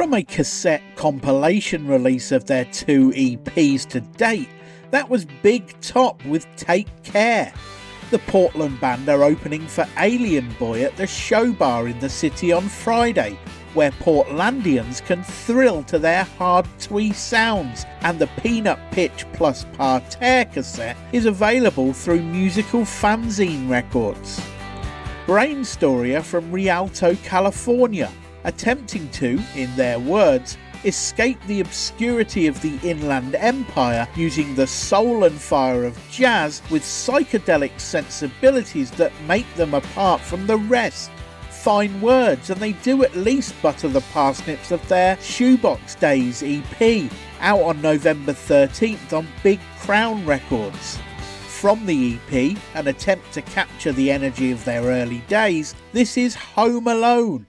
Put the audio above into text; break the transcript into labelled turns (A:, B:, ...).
A: From a cassette compilation release of their 2 EPs to date, that was Big Top with Take Care. The Portland band are opening for Alien Boy at the Show Bar in the city on Friday, where Portlandians can thrill to their hard twee sounds, and the Peanut Pitch plus Parterre cassette is available through Musical Fanzine Records. Brainstory are from Rialto, California, attempting to, in their words, escape the obscurity of the Inland Empire using the soul and fire of jazz with psychedelic sensibilities that make them apart from the rest. Fine words, and they do at least butter the parsnips of their Shoebox Days EP, out on November 13th on Big Crown Records. From the EP, an attempt to capture the energy of their early days, this is Home Alone,